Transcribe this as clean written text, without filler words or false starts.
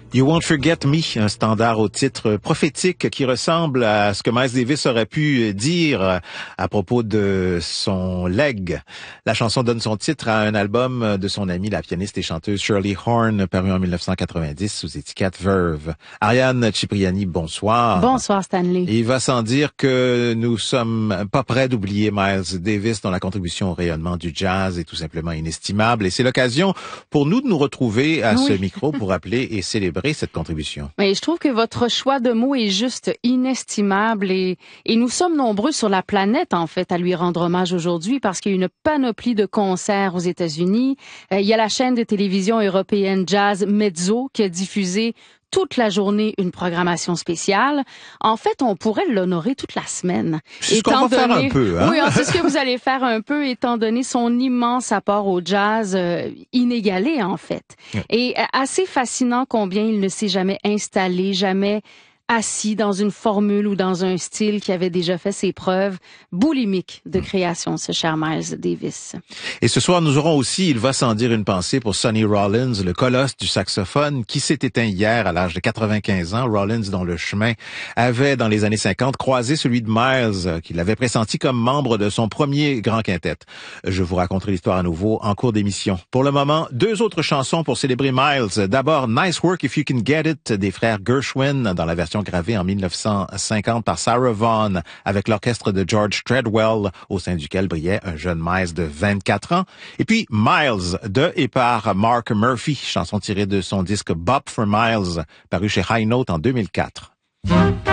You Won't Forget Me, un standard au titre prophétique qui ressemble à ce que Miles Davis aurait pu dire à propos de son legs. La chanson donne son titre à un album de son amie, la pianiste et chanteuse Shirley Horn, paru en 1990 sous étiquette Verve. Ariane Cipriani, bonsoir. Bonsoir Stanley. Et il va sans dire que nous sommes pas prêts d'oublier Miles Davis, dont la contribution au rayonnement du jazz est tout simplement inestimable. Et c'est l'occasion pour nous de nous retrouver à ce micro pour rappeler et célébrer cette contribution. Mais je trouve que votre choix de mots est juste inestimable et nous sommes nombreux sur la planète, en fait, à lui rendre hommage aujourd'hui parce qu'il y a une panoplie de concerts aux États-Unis. Il y a la chaîne de télévision européenne Jazz Mezzo qui a diffusé toute la journée une programmation spéciale. En fait, on pourrait l'honorer toute la semaine. C'est ce qu'on va faire un peu, hein? Oui, c'est ce que vous allez faire un peu, étant donné son immense apport au jazz inégalé, en fait. Et assez fascinant combien il ne s'est jamais installé, jamais assis dans une formule ou dans un style qui avait déjà fait ses preuves boulimiques de création, ce cher Miles Davis. Et ce soir, nous aurons aussi, il va sans dire, une pensée pour Sonny Rollins, le colosse du saxophone, qui s'est éteint hier à l'âge de 95 ans. Rollins, dont le chemin avait, dans les années 50, croisé celui de Miles, qu'il avait pressenti comme membre de son premier grand quintet. Je vous raconterai l'histoire à nouveau en cours d'émission. Pour le moment, deux autres chansons pour célébrer Miles. D'abord, Nice Work If You Can Get It, des frères Gershwin, dans la version gravée en 1950 par Sarah Vaughan avec l'orchestre de George Treadwell au sein duquel brillait un jeune Miles de 24 ans. Et puis Miles de et par Mark Murphy, chanson tirée de son disque Bop for Miles paru chez High Note en 2004.